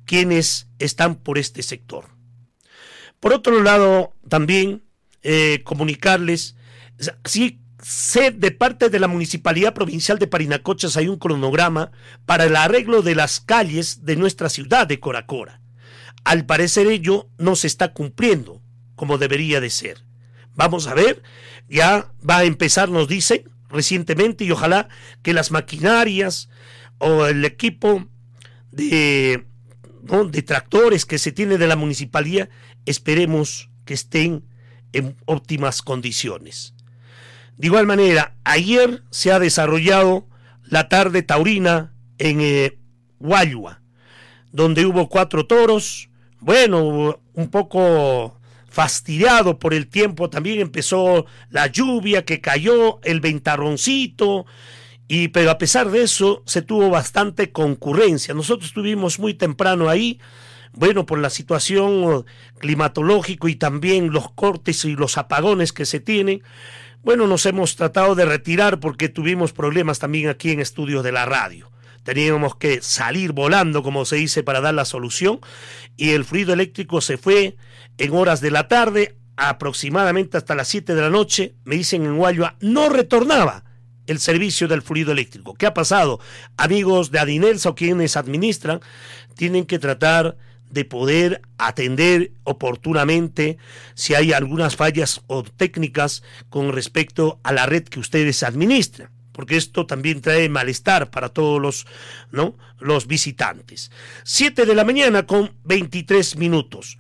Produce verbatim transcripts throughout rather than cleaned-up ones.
quienes están por este sector. Por otro lado, también eh, comunicarles, sí, sé de parte de la Municipalidad Provincial de Parinacochas hay un cronograma para el arreglo de las calles de nuestra ciudad de Coracora. Al parecer ello no se está cumpliendo como debería de ser. Vamos a ver, ya va a empezar, nos dicen recientemente, y ojalá que las maquinarias o el equipo de, ¿no? de tractores que se tiene de la municipalidad, esperemos que estén en óptimas condiciones. De igual manera, ayer se ha desarrollado la tarde taurina en eh, Huayua, donde hubo cuatro toros. Bueno, un poco fastidiado por el tiempo, también empezó la lluvia que cayó, el ventarroncito, y pero a pesar de eso se tuvo bastante concurrencia. Nosotros estuvimos muy temprano ahí, bueno, por la situación climatológica y también los cortes y los apagones que se tienen. Bueno, nos hemos tratado de retirar porque tuvimos problemas también aquí en estudios de la radio. Teníamos que salir volando, como se dice, para dar la solución, y el fluido eléctrico se fue en horas de la tarde, aproximadamente hasta las siete de la noche. Me dicen en Huayua, no retornaba el servicio del fluido eléctrico. ¿Qué ha pasado? Amigos de Adinelsa o quienes administran, tienen que tratar de poder atender oportunamente si hay algunas fallas o técnicas con respecto a la red que ustedes administran, porque esto también trae malestar para todos los, ¿no? los visitantes. siete de la mañana con veintitrés minutos.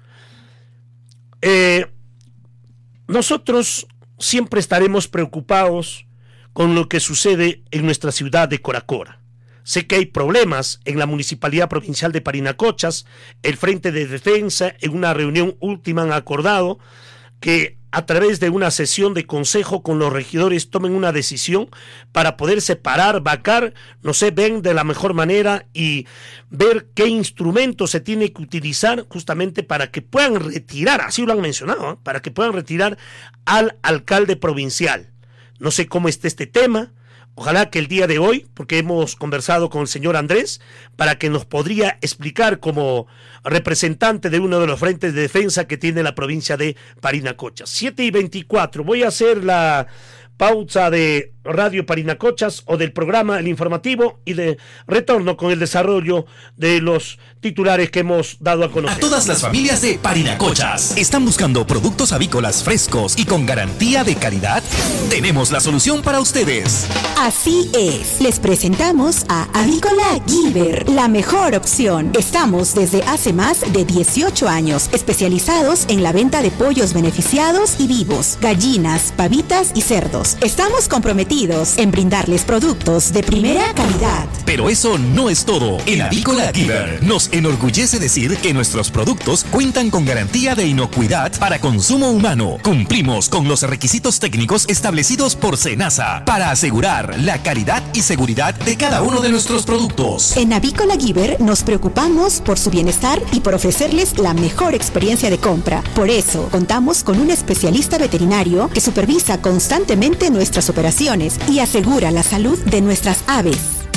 Eh, nosotros siempre estaremos preocupados con lo que sucede en nuestra ciudad de Coracora. Sé que hay problemas en la Municipalidad Provincial de Parinacochas. El Frente de Defensa, en una reunión última, han acordado que a través de una sesión de consejo con los regidores tomen una decisión para poder separar, vacar, no sé, ven de la mejor manera y ver qué instrumento se tiene que utilizar justamente para que puedan retirar, así lo han mencionado, ¿eh? para que puedan retirar al alcalde provincial. No sé cómo está este tema. Ojalá que el día de hoy, porque hemos conversado con el señor Andrés, para que nos podría explicar como representante de uno de los frentes de defensa que tiene la provincia de Parinacochas. siete y veinticuatro, voy a hacer la pausa de Radio Parinacochas o del programa El Informativo y de retorno con el desarrollo de los titulares que hemos dado a conocer. A todas las familias de Parinacochas, ¿están buscando productos avícolas frescos y con garantía de calidad? Tenemos la solución para ustedes. Así es, les presentamos a Avícola Gilbert, la mejor opción. Estamos desde hace más de dieciocho años especializados en la venta de pollos beneficiados y vivos, gallinas, pavitas y cerdos. Estamos comprometidos en brindarles productos de primera calidad. Pero eso no es todo. En Avícola Gilbert nos enorgullece decir que nuestros productos cuentan con garantía de inocuidad para consumo humano. Cumplimos con los requisitos técnicos establecidos por SENASA para asegurar la calidad y seguridad de cada uno de nuestros productos. En Avícola Gilbert nos preocupamos por su bienestar y por ofrecerles la mejor experiencia de compra. Por eso contamos con un especialista veterinario que supervisa constantemente nuestras operaciones y asegura la salud de nuestras aves.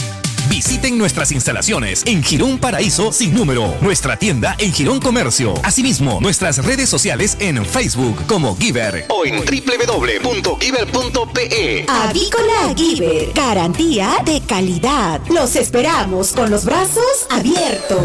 Visiten nuestras instalaciones en Girón Paraíso sin número, nuestra tienda en Girón Comercio. Asimismo, nuestras redes sociales en Facebook como Gilbert o en doble u doble u doble u punto gilbert punto pe. Avícola Gilbert, garantía de calidad. Los esperamos con los brazos abiertos.